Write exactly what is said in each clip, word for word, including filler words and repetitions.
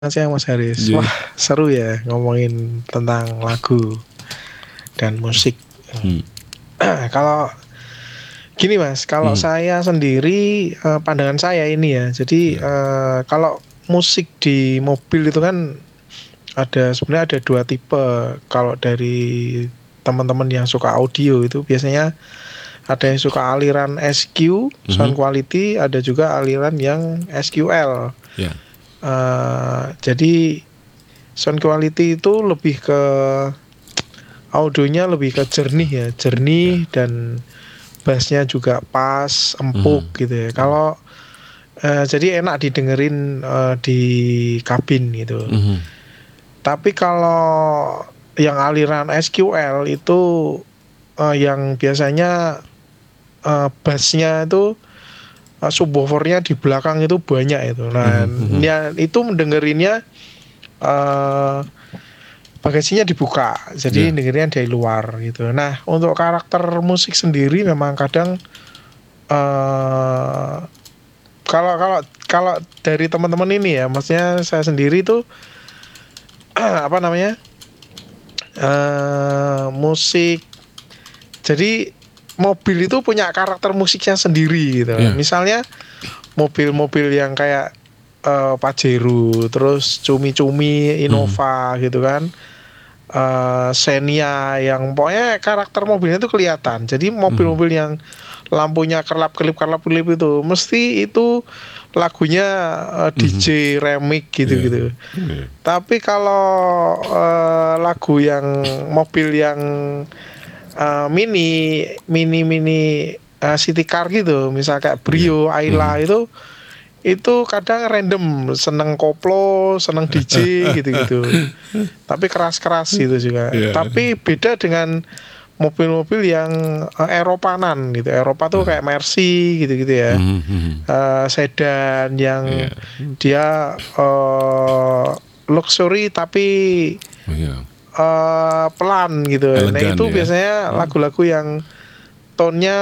Selamat siang Mas Haris. Iya. Wah seru ya ngomongin tentang lagu dan musik. Hmm. Kalau gini Mas, kalau Hmm. saya sendiri eh, pandangan saya ini ya. Jadi Ya. eh, kalau musik di mobil itu kan ada sebenarnya ada dua tipe. Kalau dari teman-teman yang suka audio itu biasanya ada yang suka aliran S Q sound Mhm. quality, ada juga aliran yang S Q L. Ya. Uh, jadi sound quality itu lebih ke audionya lebih ke jernih ya, jernih Ya. dan bassnya juga pas, empuk Mhm. gitu ya. Kalau uh, jadi enak didengerin uh, di kabin gitu. Mhm. Tapi kalau yang aliran S Q L itu uh, yang biasanya uh, bassnya itu uh, subwoofernya di belakang itu banyak itu. Nah, Mhm. Mhm. ya, itu mendengerinnya uh, bagasinya dibuka, jadi Ya. dengerinnya dari luar gitu. Nah, untuk karakter musik sendiri memang kadang uh, kalau kalau kalau dari teman-teman ini ya, maksudnya saya sendiri tuh apa namanya uh, musik. Jadi mobil itu punya karakter musiknya sendiri gitu. Ya. Misalnya mobil-mobil yang kayak uh, Pajero, terus Cumi-Cumi, Mhm. Innova gitu kan. Uh, Xenia yang pokoknya karakter mobilnya itu kelihatan. Jadi Mhm. mobil-mobil yang lampunya kerlap-kelip kerlap-kelip itu mesti itu lagunya uh, D J Mhm. remix Ya. gitu-gitu. Ya. Tapi kalau uh, lagu yang mobil yang uh, mini mini mini uh, city car gitu, misal kayak Ya. Brio, Ayla Mhm. itu itu kadang random, seneng koplo, seneng D J gitu-gitu. Tapi keras-keras gitu juga. Ya. Tapi beda dengan mobil-mobil yang uh, Eropanan gitu. Eropa tuh kayak Mercy gitu-gitu ya. Mhm. Mhm. Uh, sedan yang Ya. dia uh, luxury tapi Oh, ya. uh, pelan gitu. Nah Elegan itu ya. biasanya Hmm. lagu-lagu yang tone-nya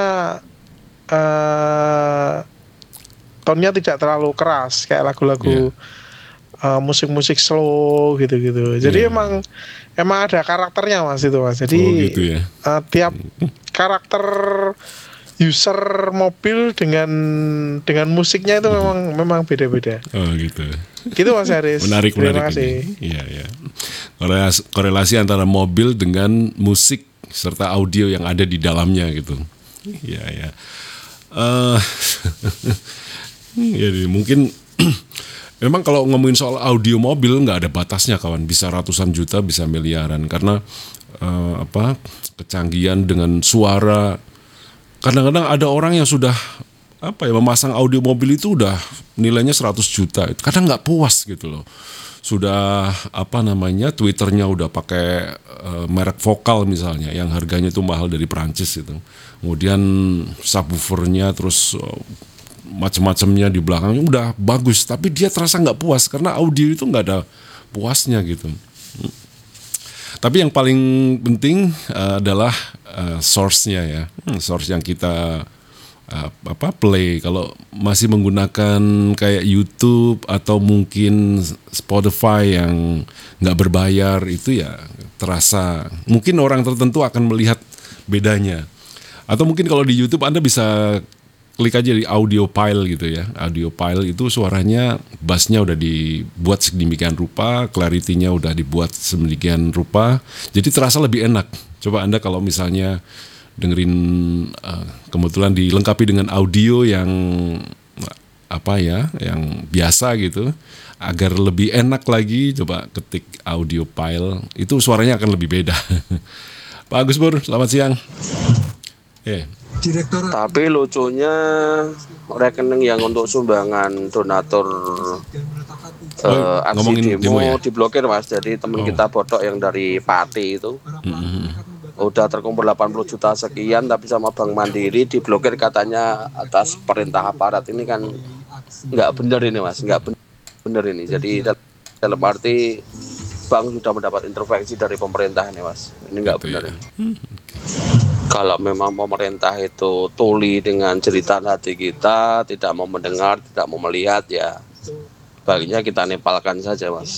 uh, tone-nya tidak terlalu keras kayak lagu-lagu Ya. uh, musik-musik slow gitu-gitu. Jadi Ya. emang emang ada karakternya Mas itu Mas. Oh Jadi gitu ya. uh, tiap karakter user mobil dengan dengan musiknya itu Mhm. memang memang beda-beda. Oh gitu. Gitu Mas Haris. Menarik Terima menarik ini. kasih. Iya ya. Korelasi, korelasi antara mobil dengan musik serta audio yang ada di dalamnya gitu. Iya ya. Eh ya mungkin memang kalau ngomongin soal audio mobil nggak ada batasnya kawan, bisa ratusan juta, bisa miliaran karena eh, apa kecanggihan dengan suara. Kadang-kadang ada orang yang sudah apa ya memasang audio mobil itu udah nilainya seratus juta, kadang nggak puas gitu loh. Sudah apa namanya Twitternya udah pakai uh, merek vokal misalnya yang harganya itu mahal dari Prancis itu. Kemudian subwoofernya terus uh, macam-macamnya di belakangnya udah bagus, tapi dia terasa nggak puas karena audio itu nggak ada puasnya gitu. Tapi yang paling penting uh, adalah uh, source-nya ya, hmm, source yang kita uh, apa play. Kalau masih menggunakan kayak YouTube atau mungkin Spotify yang nggak berbayar itu ya terasa. Mungkin orang tertentu akan melihat bedanya. Atau mungkin kalau di YouTube Anda bisa klik aja di audio file gitu ya. Audio file itu suaranya, bassnya udah dibuat sedemikian rupa, clarity-nya udah dibuat sedemikian rupa, jadi terasa lebih enak. Coba Anda kalau misalnya dengerin uh, kebetulan dilengkapi dengan audio yang apa ya, yang biasa gitu, agar lebih enak lagi, coba ketik audio file, itu suaranya akan lebih beda. Pak Agus Bur, selamat siang. Eh. Direktur. Tapi lucunya rekening yang untuk sumbangan donatur uh, aksi demo, demo ya? Diblokir Mas. Jadi teman oh. kita bodoh yang dari Pati itu mm-hmm. udah terkumpul delapan puluh juta sekian, tapi sama Bank Mandiri diblokir katanya atas perintah aparat. Ini kan nggak benar ini Mas, nggak benar ini. Jadi dalam arti bank sudah mendapat intervensi dari pemerintah ini Mas. Ini nggak benar ya. ini. Kalau memang pemerintah itu tuli dengan cerita hati kita, tidak mau mendengar, tidak mau melihat ya sebaliknya kita nepalkan saja mas.